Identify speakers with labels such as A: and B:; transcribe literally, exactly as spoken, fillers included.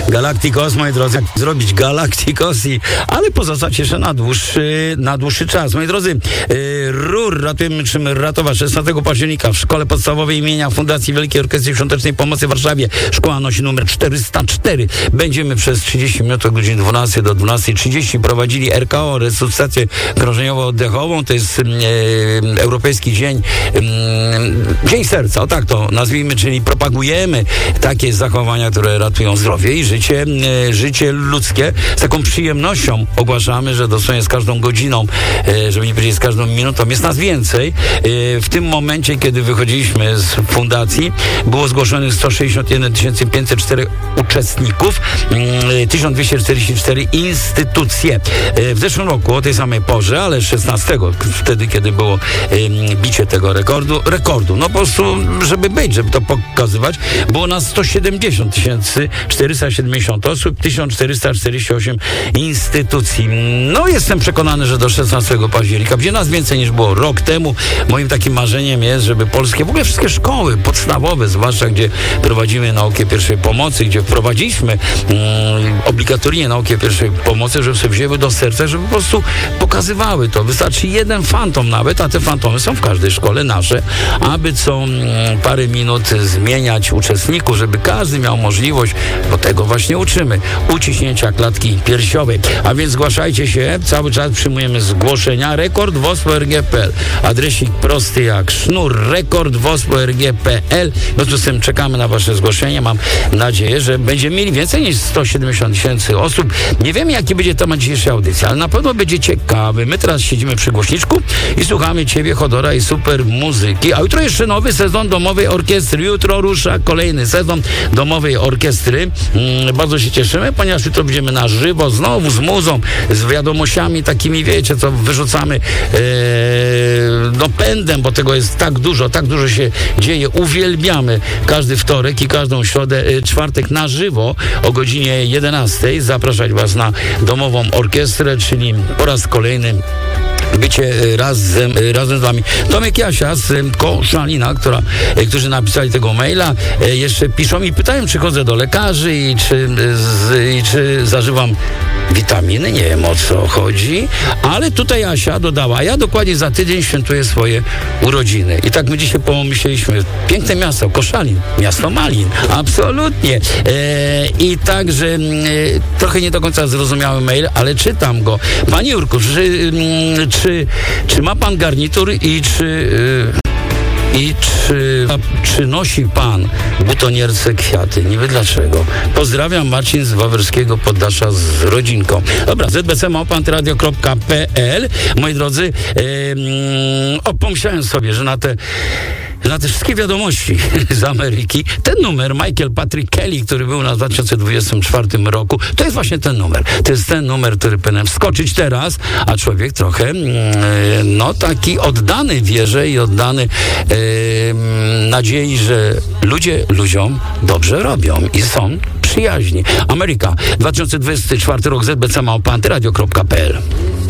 A: Galacticos, moi drodzy, zrobić Galacticos, i, ale pozostać jeszcze na dłuższy, na dłuższy czas. Moi drodzy, yy, R U R, ratujemy czym ratować, szesnastego października w Szkole Podstawowej imienia Fundacji Wielkiej Orkiestry Świątecznej Pomocy w Warszawie. Szkoła nosi numer czterysta cztery. Będziemy przez trzydzieści minut od godziny dwunastej do dwunastej trzydzieści prowadzili R K O, resuscytację krążeniowo-oddechową. To jest yy, Europejski Dzień, yy, Dzień Serca, o tak to nazwijmy, czyli propagujemy takie zachowania, które ratują zdrowie i życie, e, życie ludzkie. Z taką przyjemnością ogłaszamy, że dosłownie z każdą godziną, e, żeby nie powiedzieć z każdą minutą, jest nas więcej. E, w tym momencie, kiedy wychodziliśmy z fundacji, było zgłoszonych sto sześćdziesiąt jeden tysięcy pięćset cztery uczestników, e, tysiąc dwieście czterdzieści cztery instytucje. E, w zeszłym roku o tej samej porze, ale szesnastego, wtedy, kiedy było e, bicie tego rekordu, rekordu, no po prostu, żeby być, żeby to pokazywać, było nas sto siedemdziesiąt tysięcy czterysta siedemdziesiąt osób, tysiąc czterysta czterdzieści osiem instytucji. No, jestem przekonany, że do szesnastego października będzie nas więcej niż było rok temu. Moim takim marzeniem jest, żeby polskie, w ogóle wszystkie szkoły podstawowe, zwłaszcza gdzie prowadzimy naukę pierwszej pomocy, gdzie wprowadziliśmy mm, obligatoryjnie naukę pierwszej pomocy, żeby sobie wzięły do serca, żeby po prostu pokazywały to. Wystarczy jeden fantom nawet, a te fantomy są w każdej szkole nasze, aby co mm, parę minut zmieniać uczestników, żeby każdy miał możliwość, bo tego właśnie uczymy, uciśnięcia klatki piersiowej. A więc zgłaszajcie się, cały czas przyjmujemy zgłoszenia. Rekord W O S P O R G kropka P L. Adresik prosty jak sznur, rekord W O S P O R G kropka P L. W związku z tym czekamy na wasze zgłoszenia. Mam nadzieję, że będziemy mieli więcej niż sto siedemdziesiąt tysięcy osób. Nie wiemy, jaki będzie temat dzisiejszej audycji, ale na pewno będzie ciekawy. My teraz siedzimy przy głośniczku i słuchamy ciebie, Chodora, i super muzyki. A jutro jeszcze nowy sezon Domowej Orkiestry. Jutro rusza kolejny sezon Domowej Orkiestry. Hmm, bardzo się cieszymy, ponieważ jutro będziemy na żywo, znowu z muzą, z wiadomościami takimi, wiecie, co wyrzucamy ee, no pędem, bo tego jest tak dużo, tak dużo się dzieje. Uwielbiamy każdy wtorek i każdą środę, e, czwartek na żywo o godzinie jedenastej zapraszać was na Domową Orkiestrę, czyli po raz kolejny bycie razem, razem z wami. Tomek Jasia z Koszalina, która, którzy napisali tego maila, jeszcze piszą i pytają, czy chodzę do lekarzy i czy, z, i czy zażywam witaminy. Nie wiem, o co chodzi, ale tutaj Asia dodała, ja dokładnie za tydzień świętuję swoje urodziny. I tak my dzisiaj pomyśleliśmy, piękne miasto, Koszalin, miasto malin, absolutnie. E, I także e, trochę nie do końca zrozumiały mail, ale czytam go. Panie Jurku, czy, czy, czy ma pan garnitur i czy... E, I czy, czy nosi pan butonierce kwiaty? Nie wiem dlaczego. Pozdrawiam, Marcin z Wawerskiego Poddasza z rodzinką. Dobra, z b c małpa antyradio kropka p l. Moi drodzy, yy, o, pomyślałem sobie, że na te na te wszystkie wiadomości z Ameryki, ten numer Michael Patrick Kelly, który był na dwa tysiące dwudziestym czwartym roku, to jest właśnie ten numer. To jest ten numer, który powinienem wskoczyć teraz, a człowiek trochę, no taki oddany wierze i oddany e, nadziei, że ludzie ludziom dobrze robią i są przyjaźni. Ameryka, dwa tysiące dwudziesty czwarty rok, z b c małpa antyradio kropka p l.